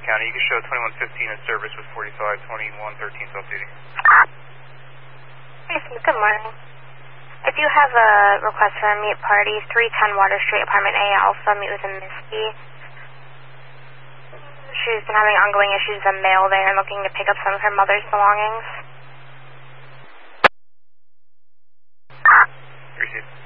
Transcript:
County. You can show 2115 in service with 45 2113 South City. Good morning. I do have a request for a meet party, 310 Water Street, Apartment A Alpha, meet with a Misty. She's been having ongoing issues with a mail there and looking to pick up some of her mother's belongings. Received.